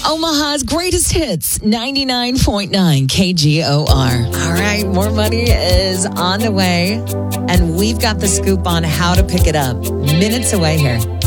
Omaha's greatest hits, 99.9 KGOR. All right, more money is on the way, and we've got the scoop on how to pick it up. Minutes away here.